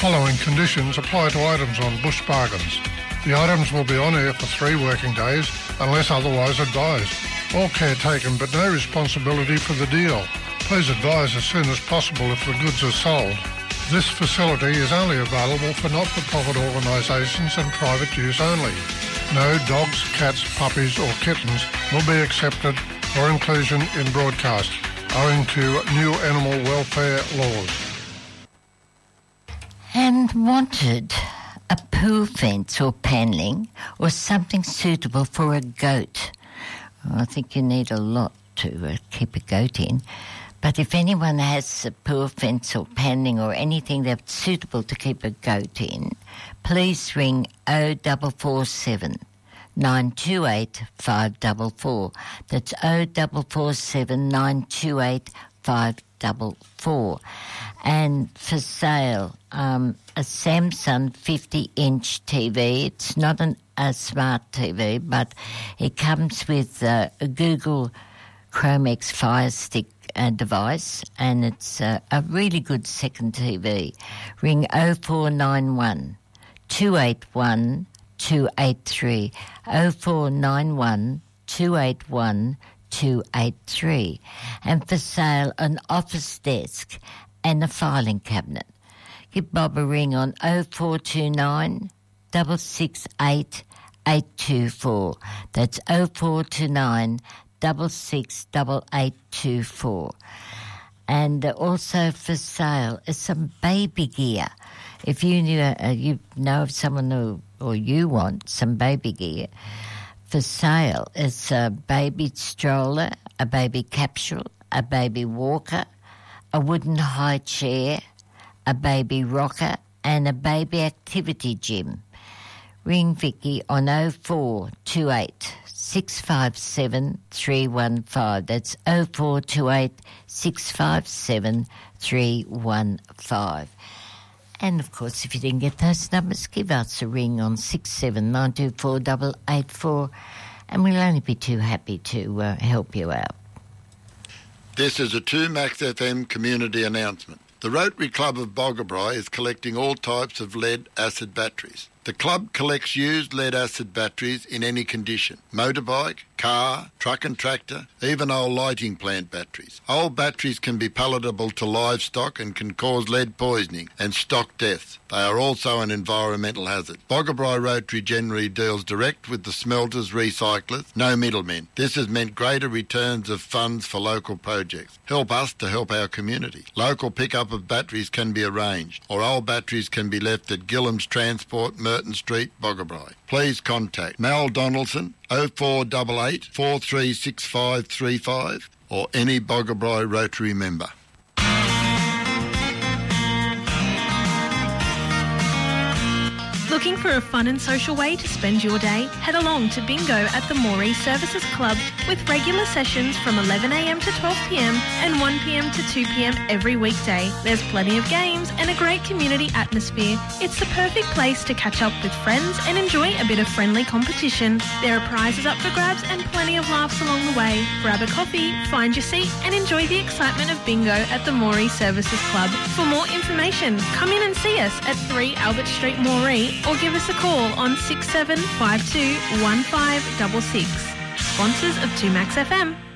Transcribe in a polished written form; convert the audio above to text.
following conditions apply to items on Bush Bargains. The items will be on air for 3 working days unless otherwise advised. All care taken but no responsibility for the deal. Please advise as soon as possible if the goods are sold. This facility is only available for not-for-profit organisations and private use only. No dogs, cats, puppies or kittens will be accepted for inclusion in broadcast, owing to new animal welfare laws. And wanted a pool fence or panelling or something suitable for a goat. I think you need a lot to keep a goat in. But if anyone has a pool fence or panelling or anything that's suitable to keep a goat in, please ring 0447 928 544. That's 0447 928 544. And for sale, a Samsung 50-inch TV. It's not a smart TV, but it comes with a Google Chromex Fire Stick device, and it's a really good second TV. Ring 0491 281 283, 0491 281 283. And for sale, an office desk and a filing cabinet. Give Bob a ring on 0429 668 824. That's 0429 668824. And also for sale is some baby gear. If you know of someone who, or you want some baby gear, for sale is a baby stroller, a baby capsule, a baby walker, a wooden high chair, a baby rocker, and a baby activity gym. Ring Vicky on 0428 657 315. That's 0428 657 315. And, of course, if you didn't get those numbers, give us a ring on 67924884, and we'll only be too happy to help you out. This is a 2Max FM community announcement. The Rotary Club of Boggabri is collecting all types of lead-acid batteries. The club collects used lead-acid batteries in any condition: motorbike, car, truck and tractor, even old lighting plant batteries. Old batteries can be palatable to livestock and can cause lead poisoning and stock deaths. They are also an environmental hazard. Boggabri Rotary generally deals direct with the smelters, recyclers, no middlemen. This has meant greater returns of funds for local projects. Help us to help our community. Local pickup of batteries can be arranged, or old batteries can be left at Gillam's Transport, Merton Street, Boggabri. Please contact Mal Donaldson 0488 436535 or any Boggabri Rotary member. Looking for a fun and social way to spend your day? Head along to Bingo at the Moree Services Club with regular sessions from 11am to 12pm and 1pm to 2pm every weekday. There's plenty of games and a great community atmosphere. It's the perfect place to catch up with friends and enjoy a bit of friendly competition. There are prizes up for grabs and plenty of laughs along the way. Grab a coffee, find your seat and enjoy the excitement of Bingo at the Moree Services Club. For more information, come in and see us at 3 Albert Street, Moree, or give us a call on 6752 1566. Sponsors of 2Max FM.